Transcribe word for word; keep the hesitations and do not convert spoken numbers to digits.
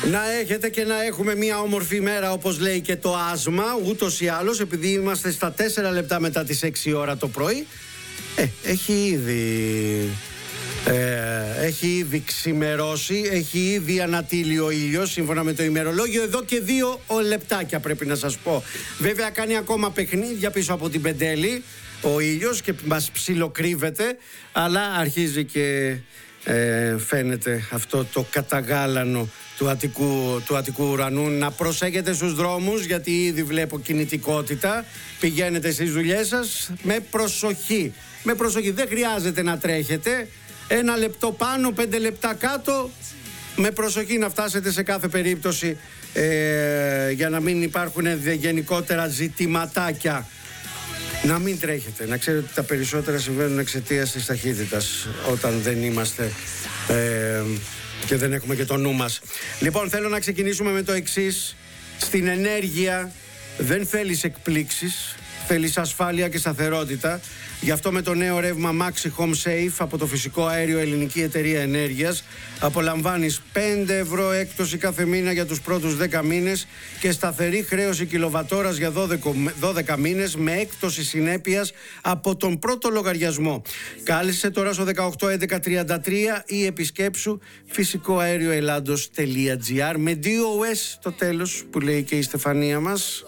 Να έχετε και να έχουμε μια όμορφη μέρα, όπως λέει και το άσμα. Ούτως ή άλλως, επειδή είμαστε στα τέσσερα λεπτά μετά τις έξι ώρα το πρωί, ε, έχει ήδη... Ε, έχει ήδη ξημερώσει, έχει ήδη ανατείλει ο ήλιος σύμφωνα με το ημερολόγιο εδώ και δύο λεπτάκια, πρέπει να σας πω. Βέβαια κάνει ακόμα παιχνίδια πίσω από την Πεντέλη ο ήλιος και μας ψιλοκρύβεται, αλλά αρχίζει και ε, φαίνεται αυτό το καταγάλανο του Αττικού, του Αττικού ουρανού. Να προσέχετε στους δρόμους, γιατί ήδη βλέπω κινητικότητα. Πηγαίνετε στις δουλειές σας με προσοχή. Με προσοχή, δεν χρειάζεται να τρέχετε. Ένα λεπτό πάνω, πέντε λεπτά κάτω. Με προσοχή να φτάσετε σε κάθε περίπτωση, ε, για να μην υπάρχουν γενικότερα ζητηματάκια. Να μην τρέχετε. Να ξέρετε ότι τα περισσότερα συμβαίνουν εξαιτίας της ταχύτητας, όταν δεν είμαστε ε, και δεν έχουμε και το νου μας. Λοιπόν, θέλω να ξεκινήσουμε με το εξής. Στην ενέργεια δεν θέλεις εκπλήξεις, θέλεις ασφάλεια και σταθερότητα. Γι' αυτό με το νέο ρεύμα Maxi Home Safe από το φυσικό αέριο Ελληνική Εταιρεία Ενέργειας απολαμβάνεις πέντε ευρώ έκπτωση κάθε μήνα για τους πρώτους δέκα μήνες και σταθερή χρέωση κιλοβατόρας για δώδεκα μήνες με έκπτωση συνέπειας από τον πρώτο λογαριασμό. Κάλεσε τώρα στο δεκαοκτώ έντεκα τριάντα τρία ή επισκέψου φυσικοαέριος ελλάδος τελεία τζι άρ με ντι ο ες το τέλος, που λέει και η Στεφανία μας.